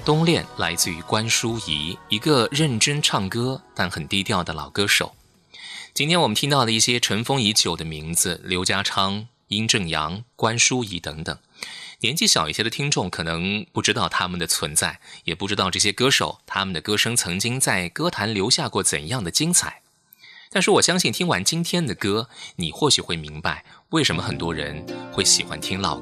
冬恋来自于关淑怡，一个认真唱歌但很低调的老歌手。今天我们听到的一些尘封已久的名字，刘家昌、殷正阳、关淑怡等等，年纪小一些的听众可能不知道他们的存在，也不知道这些歌手他们的歌声曾经在歌坛留下过怎样的精彩。但是我相信听完今天的歌，你或许会明白为什么很多人会喜欢听老